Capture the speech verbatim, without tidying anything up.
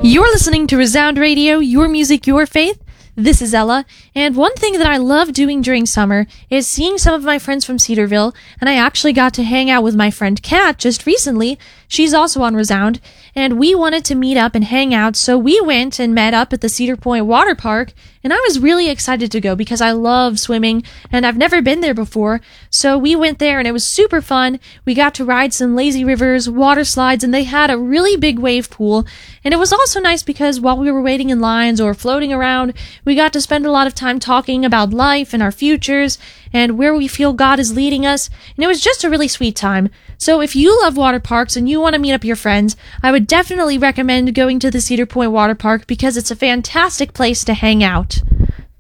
You're listening to Resound Radio, your music, your faith. This is Ella, and one thing that I love doing during summer is seeing some of my friends from Cedarville, and I actually got to hang out with my friend Kat just recently. She's also on Resound, and we wanted to meet up and hang out, so we went and met up at the Cedar Point Water Park, and I was really excited to go because I love swimming, and I've never been there before, so we went there and it was super fun. We got to ride some lazy rivers, water slides, and they had a really big wave pool, and it was also nice because while we were waiting in lines or floating around, we got to spend a lot of time talking about life and our futures and where we feel God is leading us, and it was just a really sweet time. So if you love water parks and you want to meet up your friends, I would definitely recommend going to the Cedar Point Water Park because it's a fantastic place to hang out.